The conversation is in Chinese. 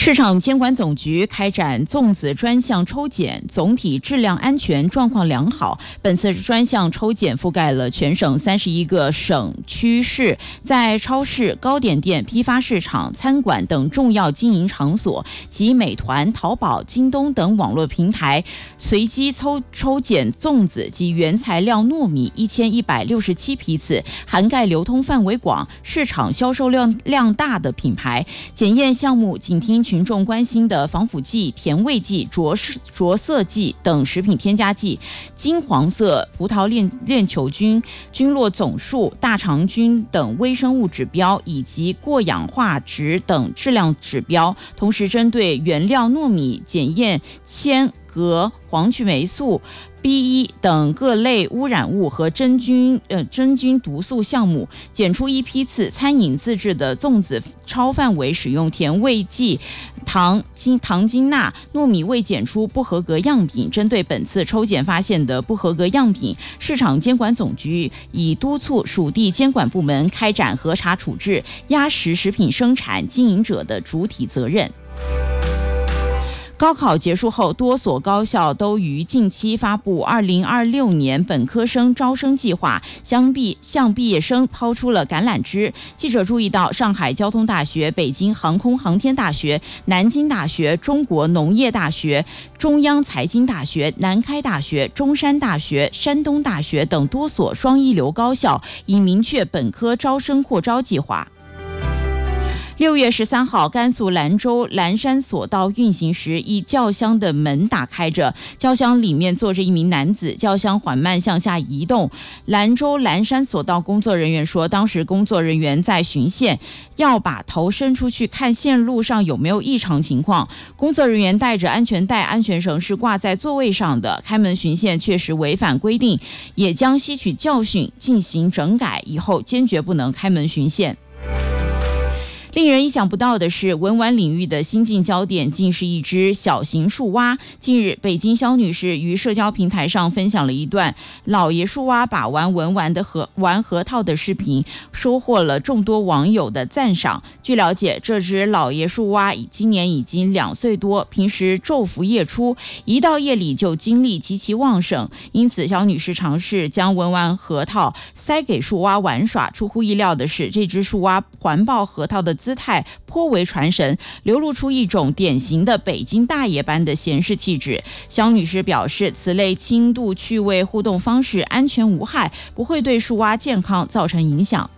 市场监管总局开展粽子专项抽检，总体质量安全状况良好。本次专项抽检覆盖了全省31个省区市，在超市、糕点店、批发市场、餐馆等重要经营场所及美团、淘宝、京东等网络平台随机抽检粽子及原材料糯米1167批次，涵盖流通范围广、市场销售量大的品牌。检验项目仅听群众关心的防腐剂、甜味剂、着色剂等食品添加剂、金黄色葡萄链球菌、菌落总数、大肠菌等微生物指标，以及过氧化值等质量指标。同时针对原料糯米检验铅、镉、黄曲霉素、B1 等各类污染物和真菌毒素项目，检出一批次餐饮自制的粽子超范围使用甜味剂、糖精钠、糯米未检出不合格样品。针对本次抽检发现的不合格样品，市场监管总局已督促属地监管部门开展核查处置，压实食品生产经营者的主体责任。高考结束后，多所高校都于近期发布2026年本科生招生计划，向毕业生抛出了橄榄枝。记者注意到，上海交通大学、北京航空航天大学、南京大学、中国农业大学、中央财经大学、南开大学、中山大学、山东大学等多所双一流高校已明确本科招生扩招计划。6月13号，甘肃兰州蓝山索道运行时，一轿厢的门打开着，轿厢里面坐着一名男子，轿厢缓慢向下移动。兰州蓝山索道工作人员说，当时工作人员在巡线，要把头伸出去看线路上有没有异常情况。工作人员带着安全带、安全绳是挂在座位上的，开门巡线确实违反规定，也将吸取教训进行整改，以后坚决不能开门巡线。令人意想不到的是，文玩领域的新晋焦点竟是一只小型树蛙。近日，北京肖女士于社交平台上分享了一段老爷树蛙把玩文玩的玩核桃的视频，收获了众多网友的赞赏。据了解，这只老爷树蛙今年已经2岁多，平时昼伏夜出，一到夜里就精力极其旺盛。因此，肖女士尝试将文玩核桃塞给树蛙玩耍。出乎意料的是，这只树蛙环抱核桃的姿态颇为传神，流露出一种典型的北京大爷般的闲适气质。肖女士表示，此类轻度趣味互动方式安全无害，不会对树蛙健康造成影响。